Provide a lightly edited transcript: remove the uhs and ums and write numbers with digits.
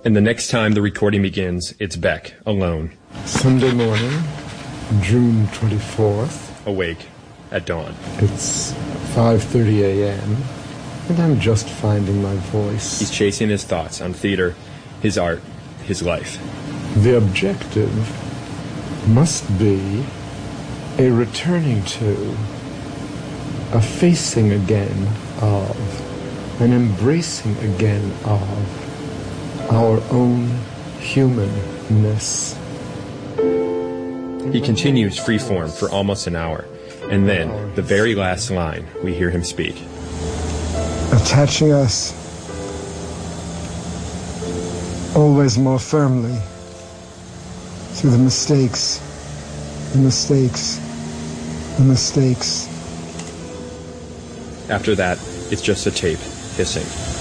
And the next time the recording begins, it's Beck, alone. Sunday morning, June 24th. Awake at dawn. It's 5:30 a.m., and I'm just finding my voice. He's chasing his thoughts on theater, his art, his life. The objective must be a returning to, a facing again of, an embracing again of our own humanness. He continues freeform for almost an hour, and then, the very last line, we hear him speak. Attaching us always more firmly to the mistakes, the mistakes, the mistakes. After that, it's just a tape hissing.